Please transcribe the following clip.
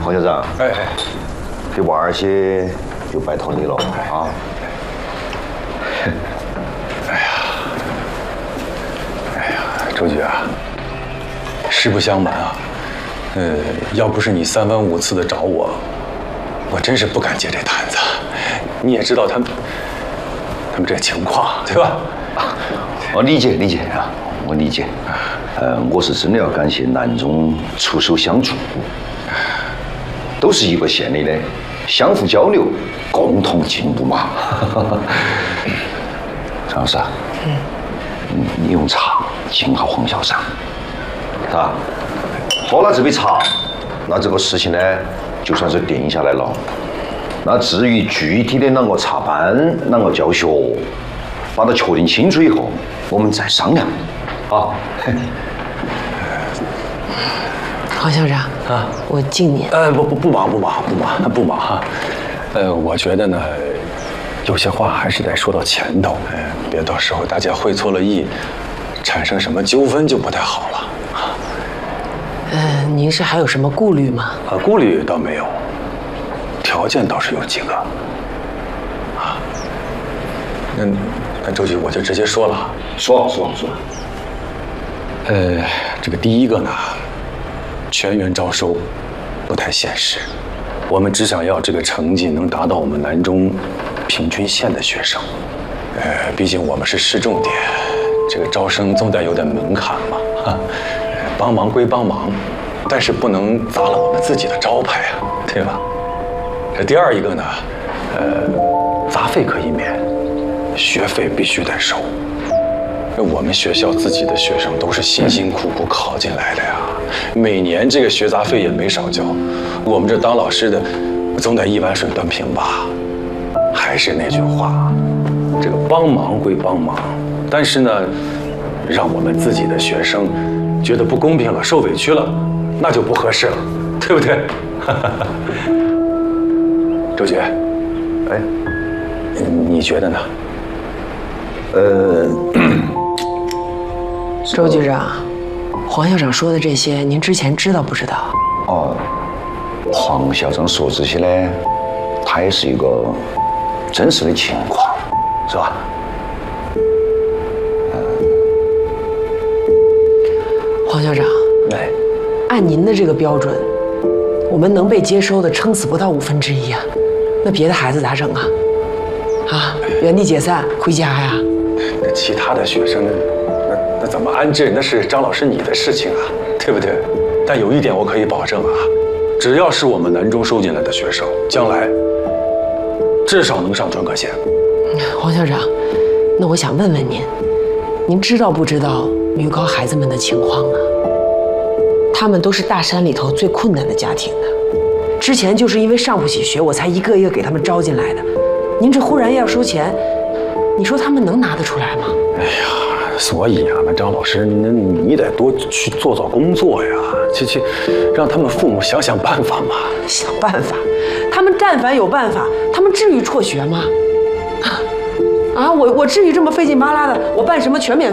黄校长， 哎， 这娃儿些就拜托你了啊！ 哎呀，周局啊，实不相瞒啊，要不是你3番5次的找我，我真是不敢接这摊子。你也知道他们这情况，对吧？ 我理解啊，我理解。我是真的要感谢南中出手相助，都是一个县里的，相互交流，共同进步嘛。张老师，你用茶敬好黄校长，啊，喝了这杯茶，那这个事情呢，就算是定下来了。那至于具体的啷个插班、啷个教学，把它确定清楚以后，我们再商量。啊， 黄校长啊，我敬您。 不忙哈。我觉得呢，有些话还是得说到前头，别到时候大家会错了意，产生什么纠纷就不太好了。 您是还有什么顾虑吗？ 顾虑倒没有，条件倒是有几个。啊，那周局我就直接说了。 说。 这个第一个呢，全员招收不太现实，我们只想要这个成绩能达到我们南中平均线的学生。毕竟我们是市重点，这个招生总得有点门槛嘛。帮忙归帮忙，但是不能砸了我们自己的招牌啊，对吧？这第二一个呢，杂费可以免，学费必须得收。我们学校自己的学生都是辛辛苦苦考进来的呀，每年这个学杂费也没少交。我们这当老师的，总得一碗水端平吧？还是那句话，这个帮忙归帮忙，但是呢，让我们自己的学生觉得不公平了、受委屈了，那就不合适了，对不对？周局，你觉得呢？ 周局长，黄校长说的这些，您之前知道不知道？ 哦，黄校长说这些呢，他也是一个真实的情况，是吧？ 黄校长，按您的这个标准，我们能被接收的撑死不到1/5啊，那别的孩子咋整啊？啊，原地解散回家呀？ 那其他的学生，那怎么安置？那是张老师你的事情啊，对不对？但有一点我可以保证啊，只要是我们南中收进来的学生，将来至少能上专科线。 黄校长，那我想问问您，您知道不知道女高孩子们的情况啊？他们都是大山里头最困难的家庭的，之前就是因为上不起学，我才一个一个给他们招进来的。您这忽然要收钱，你说他们能拿得出来吗？ 哎呀，所以啊，那张老师，你得多去做工作呀，去让他们父母想想办法嘛。 想办法？他们但凡有办法，他们至于辍学吗？啊，我至于这么费劲巴拉的，我办什么全免